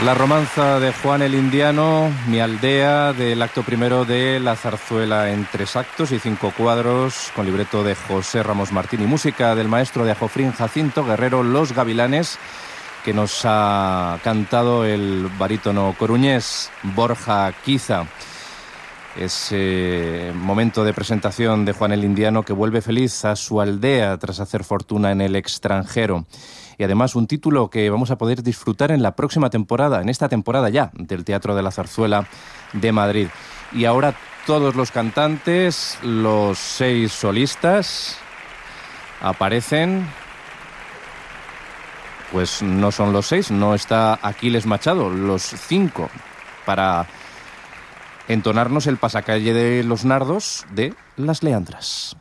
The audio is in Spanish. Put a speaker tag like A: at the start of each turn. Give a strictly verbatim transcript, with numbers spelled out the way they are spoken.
A: La romanza de Juan el Indiano, Mi aldea, del acto primero de La zarzuela en tres actos y cinco cuadros, con libreto de José Ramos Martín y música del maestro de Ajofrín Jacinto Guerrero, Los Gavilanes, que nos ha cantado el barítono coruñés Borja Quiza. Ese momento de presentación de Juan el Indiano, que vuelve feliz a su aldea tras hacer fortuna en el extranjero. Y además un título que vamos a poder disfrutar en la próxima temporada, en esta temporada ya, del Teatro de la Zarzuela de Madrid. Y ahora todos los cantantes, los seis solistas, aparecen. Pues no son los seis, no está Aquiles Machado, los cinco, para entonarnos el pasacalle de los nardos de Las Leandras.